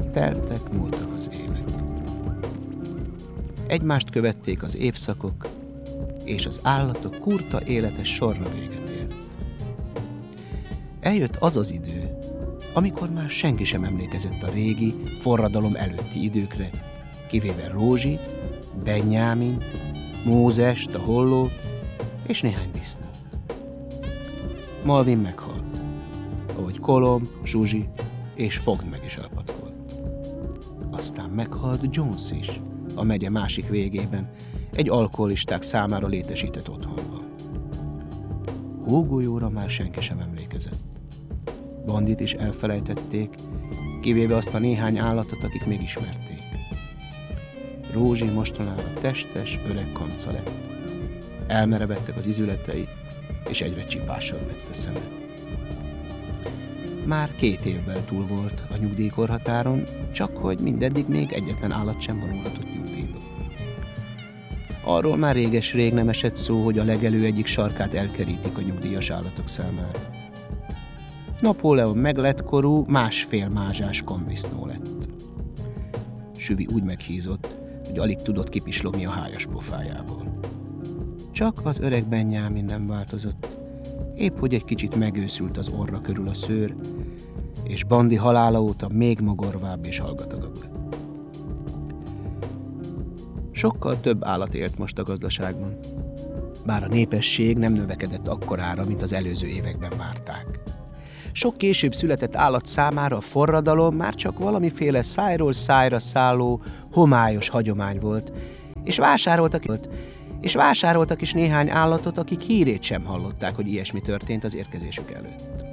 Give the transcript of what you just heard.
Teltek, múltak az évek. Egymást követték az évszakok, és az állatok kurta élete sorra véget ért. Eljött az az idő, amikor már senki sem emlékezett a régi, forradalom előtti időkre, kivéve Rózsit, Benyámint, Mózest, a hollót és néhány disznót. Malvin meghalt, ahogy Kolomb, Zsuzsi és Fogd meg is elpatkolt. Aztán meghalt Jones is, a megye másik végében, egy alkoholisták számára létesített otthonban. Hógolyóra már senki sem emlékezett. Bandit is elfelejtették, kivéve azt a néhány állatot, akik még ismerték. Rózsi mostanára testes, öreg kanca lett. Elmerevettek az izületei, és egyre csipásabb lett a szeme. Már 2 évvel túl volt a nyugdíjkorhatáron, csak hogy mindeddig még egyetlen állat sem vonulhatott nyugdíjba. Arról már réges-rég nem esett szó, hogy a legelő egyik sarkát elkerítik a nyugdíjas állatok számára. Napóleon meglettkorú, 1,5 mázsás kondisznó lett. Süvi úgy meghízott, hogy alig tudott kipislogni a hájas pofájából. Csak az öreg Benyámin nem változott, épp hogy egy kicsit megőszült az orra körül a szőr, és Bandi halála óta még mogorvább és hallgatagabb lett. Sokkal több állat élt most a gazdaságban, bár a népesség nem növekedett akkorára, mint az előző években várták. Sok később született állat számára a forradalom már csak valamiféle szájról szájra szálló, homályos hagyomány volt, és vásároltak is néhány állatot, akik hírét sem hallották, hogy ilyesmi történt az érkezésük előtt.